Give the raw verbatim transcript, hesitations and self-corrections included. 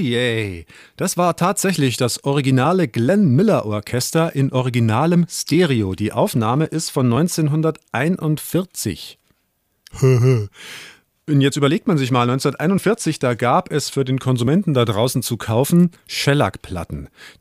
je. Das war tatsächlich das originale Glenn Miller Orchester in originalem Stereo. Die Aufnahme ist von neunzehnhunderteinundvierzig. Und jetzt überlegt man sich mal, neunzehnhunderteinundvierzig, da gab es für den Konsumenten da draußen zu kaufen Shellac-Platten.